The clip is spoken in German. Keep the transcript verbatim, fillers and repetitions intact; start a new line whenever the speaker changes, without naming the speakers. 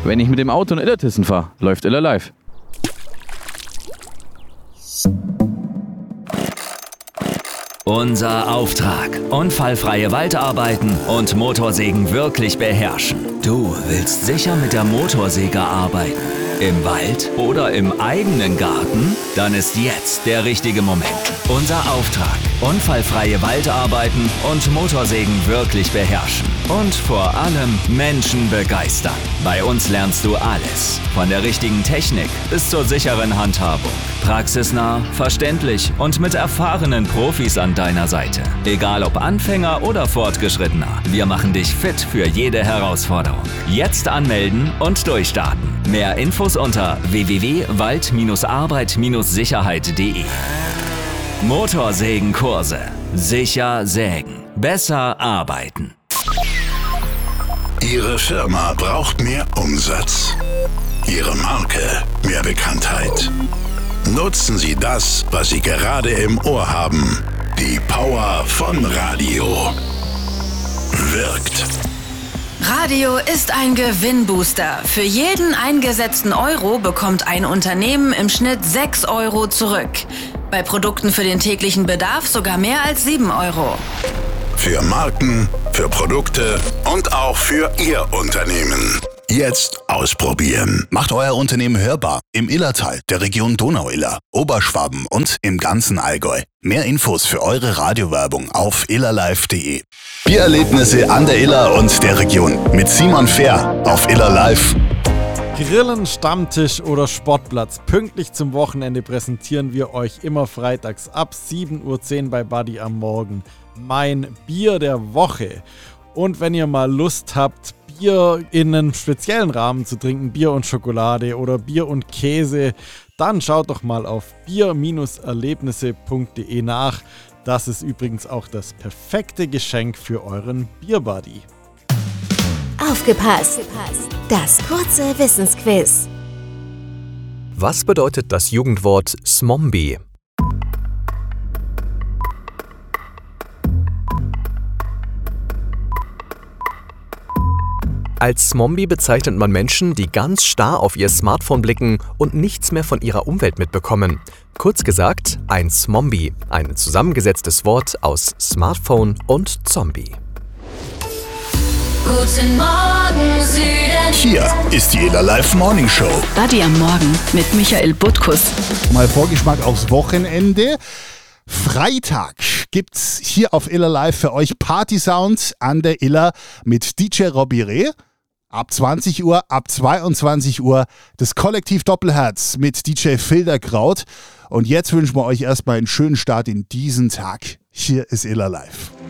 Wenn ich mit dem Auto in Illertissen fahre, läuft Iller Live.
Unser Auftrag: unfallfreie Waldarbeiten und Motorsägen wirklich beherrschen. Du willst sicher mit der Motorsäge arbeiten? Im Wald oder im eigenen Garten? Dann ist jetzt der richtige Moment. Unser Auftrag: unfallfreie Waldarbeiten und Motorsägen wirklich beherrschen. Und vor allem Menschen begeistern. Bei uns lernst du alles. Von der richtigen Technik bis zur sicheren Handhabung. Praxisnah, verständlich und mit erfahrenen Profis an deiner Seite. Egal ob Anfänger oder Fortgeschrittener, wir machen dich fit für jede Herausforderung. Jetzt anmelden und durchstarten. Mehr Infos unter w w w punkt wald arbeit sicherheit punkt d e. Motorsägenkurse. Sicher sägen. Besser arbeiten.
Ihre Firma braucht mehr Umsatz. Ihre Marke mehr Bekanntheit. Nutzen Sie das, was Sie gerade im Ohr haben. Die Power von Radio. Wirkt.
Radio ist ein Gewinnbooster. Für jeden eingesetzten Euro bekommt ein Unternehmen im Schnitt sechs Euro zurück. Bei Produkten für den täglichen Bedarf sogar mehr als sieben Euro.
Für Marken, für Produkte und auch für Ihr Unternehmen. Jetzt ausprobieren.
Macht euer Unternehmen hörbar im Illertal, der Region Donau-Iller, Oberschwaben und im ganzen Allgäu. Mehr Infos für eure Radiowerbung auf illerlive punkt de. Biererlebnisse an der Iller und der Region mit Simon Fehr auf Iller Live.
Grillen, Stammtisch oder Sportplatz. Pünktlich zum Wochenende präsentieren wir euch immer freitags ab sieben Uhr zehn bei Buddy am Morgen mein Bier der Woche. Und wenn ihr mal Lust habt, Bier in einem speziellen Rahmen zu trinken, Bier und Schokolade oder Bier und Käse, dann schaut doch mal auf bier erlebnisse punkt de nach. Das ist übrigens auch das perfekte Geschenk für euren Bierbuddy.
Aufgepasst! Das kurze Wissensquiz.
Was bedeutet das Jugendwort Smombie? Als Smombie bezeichnet man Menschen, die ganz starr auf ihr Smartphone blicken und nichts mehr von ihrer Umwelt mitbekommen. Kurz gesagt, ein Smombie, ein zusammengesetztes Wort aus Smartphone und Zombie.
Guten Morgen, Süden.
Hier ist die Iller Live Morning Show.
Buddy am Morgen mit Michael Butkus.
Mal Vorgeschmack aufs Wochenende. Freitag gibt's hier auf Iller Live für euch Party Sounds an der Iller mit D J Robbie Reh. Ab zwanzig Uhr, ab zweiundzwanzig Uhr das Kollektiv Doppelherz mit D J Filderkraut. Und jetzt wünschen wir euch erstmal einen schönen Start in diesen Tag. Hier ist Iller Live.